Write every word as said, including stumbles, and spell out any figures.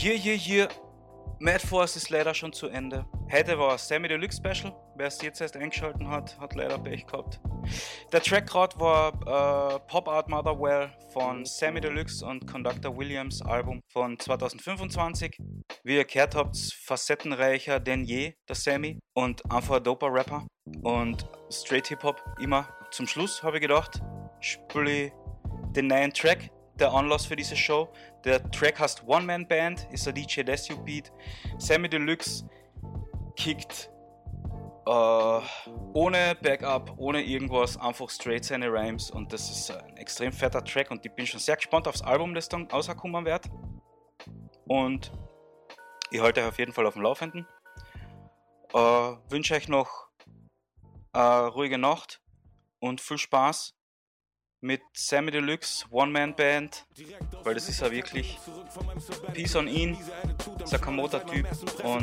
Hier, hier, hier. Mad Force ist leider schon zu Ende. Heute war Sammy Deluxe Special. Wer es jetzt erst eingeschaltet hat, hat leider Pech gehabt. Der Track gerade war äh, Pop Art Motherwell von Sammy Deluxe und Conductor Williams Album von zweitausendfünfundzwanzig. Wie ihr gehört habt, facettenreicher denn je, der Sammy. Und einfach ein doper Rapper. Und Straight Hip-Hop immer. Zum Schluss habe ich gedacht, spiele ich den neuen Track. Der Anlass für diese Show. Der Track heißt One Man Band, ist ein D J Desu Beat. Sammy Deluxe kickt äh, ohne Backup, ohne irgendwas, einfach straight seine Rhymes und das ist ein extrem fetter Track und ich bin schon sehr gespannt aufs Album, das dann rauskommen wird. Und ich halte euch auf jeden Fall auf dem Laufenden. Äh, wünsche euch noch eine ruhige Nacht und viel Spaß mit Sammy Deluxe, One-Man-Band, weil das ist ja wirklich Peace on ihn, Sakamoto-Typ und